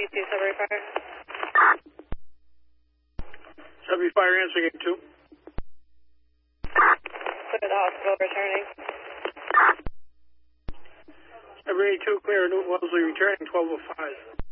82 Sudbury Fire. Sudbury Fire, answer game 2. Clear the hospital, returning. Sudbury 82, clear, Newton Wellesley, returning 1205.